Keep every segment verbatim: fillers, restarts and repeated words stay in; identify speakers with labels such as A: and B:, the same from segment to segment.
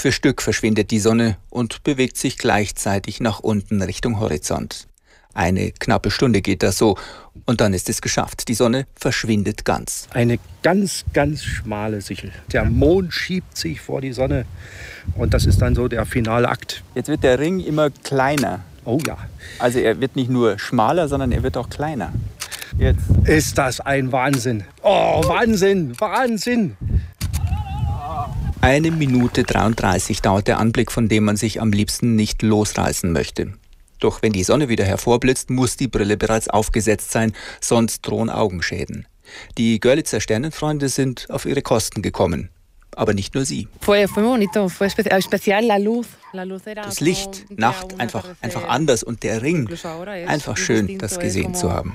A: für Stück verschwindet die Sonne und bewegt sich gleichzeitig nach unten Richtung Horizont. Eine knappe Stunde geht das so und dann ist es geschafft. Die Sonne verschwindet ganz.
B: Eine ganz, ganz schmale Sichel. Der Mond schiebt sich vor die Sonne und das ist dann so der finale Akt.
A: Jetzt wird der Ring immer kleiner.
B: Oh ja.
A: Also er wird nicht nur schmaler, sondern er wird auch kleiner. Jetzt.
B: Ist das ein Wahnsinn. Oh, Wahnsinn, Wahnsinn.
A: Eine Minute dreiunddreißig dauert der Anblick, von dem man sich am liebsten nicht losreißen möchte. Doch wenn die Sonne wieder hervorblitzt, muss die Brille bereits aufgesetzt sein, sonst drohen Augenschäden. Die Görlitzer Sternenfreunde sind auf ihre Kosten gekommen. Aber nicht nur sie. Das Licht, Nacht, einfach, einfach anders und der Ring, einfach schön, das gesehen zu haben.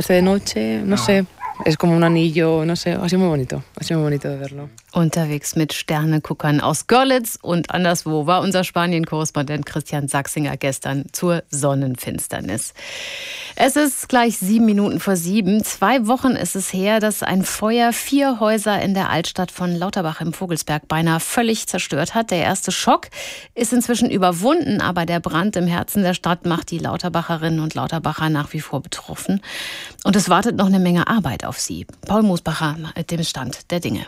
C: Unterwegs mit Sterneguckern aus Görlitz und anderswo war unser Spanien-Korrespondent Christian Sachsinger gestern zur Sonnenfinsternis. Es ist gleich sieben Minuten vor sieben. Zwei Wochen ist es her, dass ein Feuer vier Häuser in der Altstadt von Lauterbach im Vogelsberg beinahe völlig zerstört hat. Der erste Schock ist inzwischen überwunden, aber der Brand im Herzen der Stadt macht die Lauterbacherinnen und Lauterbacher nach wie vor betroffen. Und es wartet noch eine Menge Arbeit auf sie. Paul Musbacher mit dem Stand der Dinge.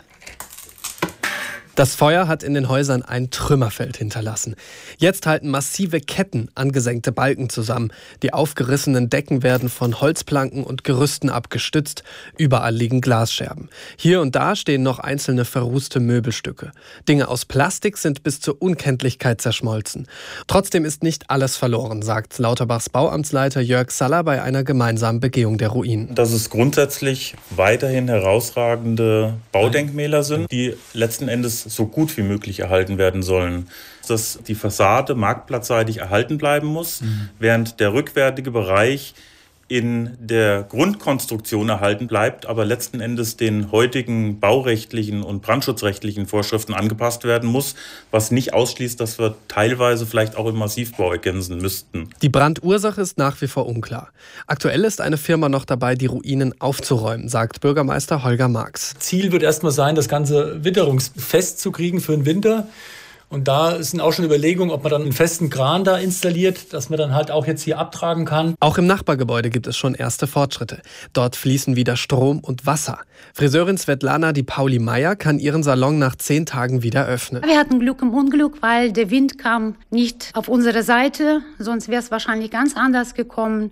D: Das Feuer hat in den Häusern ein Trümmerfeld hinterlassen. Jetzt halten massive Ketten angesenkte Balken zusammen. Die aufgerissenen Decken werden von Holzplanken und Gerüsten abgestützt. Überall liegen Glasscherben. Hier und da stehen noch einzelne verrußte Möbelstücke. Dinge aus Plastik sind bis zur Unkenntlichkeit zerschmolzen. Trotzdem ist nicht alles verloren, sagt Lauterbachs Bauamtsleiter Jörg Saller bei einer gemeinsamen Begehung der Ruinen.
E: Dass es grundsätzlich weiterhin herausragende Baudenkmäler sind, die letzten Endes so gut wie möglich erhalten werden sollen. Dass die Fassade marktplatzseitig erhalten bleiben muss, mhm. während der rückwärtige Bereich in der Grundkonstruktion erhalten bleibt, aber letzten Endes den heutigen baurechtlichen und brandschutzrechtlichen Vorschriften angepasst werden muss, was nicht ausschließt, dass wir teilweise vielleicht auch im Massivbau ergänzen müssten.
D: Die Brandursache ist nach wie vor unklar. Aktuell ist eine Firma noch dabei, die Ruinen aufzuräumen, sagt Bürgermeister Holger Marx.
F: Ziel wird erstmal sein, das Ganze witterungsfest zu kriegen für den Winter. Und da sind auch schon Überlegungen, ob man dann einen festen Kran da installiert, dass man dann halt auch jetzt hier abtragen kann.
D: Auch im Nachbargebäude gibt es schon erste Fortschritte. Dort fließen wieder Strom und Wasser. Friseurin Svetlana Di Pauli Meier kann ihren Salon nach zehn Tagen wieder öffnen.
G: Wir hatten Glück im Unglück, weil der Wind kam nicht auf unsere Seite. Sonst wäre es wahrscheinlich ganz anders gekommen.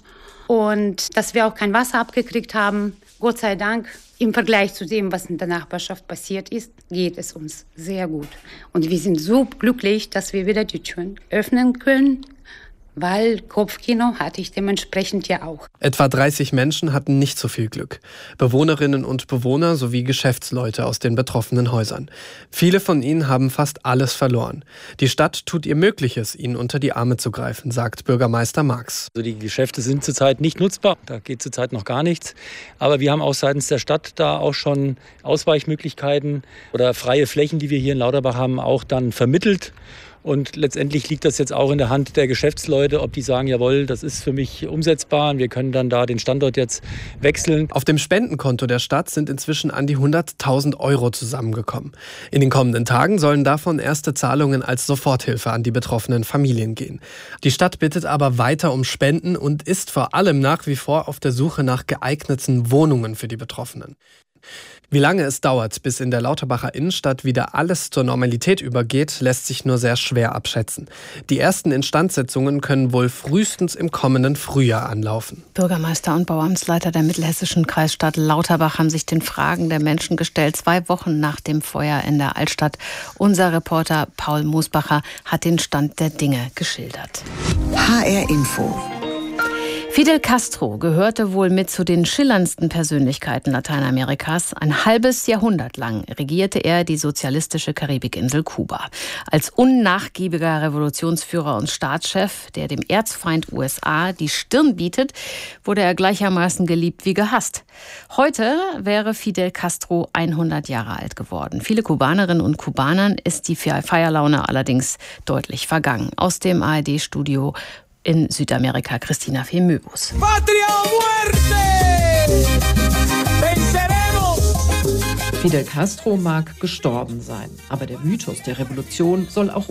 G: Und dass wir auch kein Wasser abgekriegt haben, Gott sei Dank. Im Vergleich zu dem, was in der Nachbarschaft passiert ist, geht es uns sehr gut. Und wir sind so glücklich, dass wir wieder die Türen öffnen können, weil Kopfkino hatte ich dementsprechend ja auch.
D: Etwa dreißig Menschen hatten nicht so viel Glück. Bewohnerinnen und Bewohner sowie Geschäftsleute aus den betroffenen Häusern. Viele von ihnen haben fast alles verloren. Die Stadt tut ihr Mögliches, ihnen unter die Arme zu greifen, sagt Bürgermeister Marx.
F: Also die Geschäfte sind zurzeit nicht nutzbar, da geht zurzeit noch gar nichts. Aber wir haben auch seitens der Stadt da auch schon Ausweichmöglichkeiten oder freie Flächen, die wir hier in Lauterbach haben, auch dann vermittelt. Und letztendlich liegt das jetzt auch in der Hand der Geschäftsleute, ob die sagen, jawohl, das ist für mich umsetzbar und wir können dann da den Standort jetzt wechseln.
D: Auf dem Spendenkonto der Stadt sind inzwischen an die hunderttausend Euro zusammengekommen. In den kommenden Tagen sollen davon erste Zahlungen als Soforthilfe an die betroffenen Familien gehen. Die Stadt bittet aber weiter um Spenden und ist vor allem nach wie vor auf der Suche nach geeigneten Wohnungen für die Betroffenen. Wie lange es dauert, bis in der Lauterbacher Innenstadt wieder alles zur Normalität übergeht, lässt sich nur sehr schwer abschätzen. Die ersten Instandsetzungen können wohl frühestens im kommenden Frühjahr anlaufen.
C: Bürgermeister und Bauamtsleiter der mittelhessischen Kreisstadt Lauterbach haben sich den Fragen der Menschen gestellt, zwei Wochen nach dem Feuer in der Altstadt. Unser Reporter Paul Musbacher hat den Stand der Dinge geschildert.
H: H R Info.
C: Fidel Castro gehörte wohl mit zu den schillerndsten Persönlichkeiten Lateinamerikas. Ein halbes Jahrhundert lang regierte er die sozialistische Karibikinsel Kuba. Als unnachgiebiger Revolutionsführer und Staatschef, der dem Erzfeind U S A die Stirn bietet, wurde er gleichermaßen geliebt wie gehasst. Heute wäre Fidel Castro hundert Jahre alt geworden. Viele Kubanerinnen und Kubanern ist die Feierlaune allerdings deutlich vergangen. Aus dem A R D-Studio in Südamerika, Christina Fehmöbus.
I: Patria o muerte! Venceremos!
J: Fidel Castro mag gestorben sein, aber der Mythos der Revolution soll auch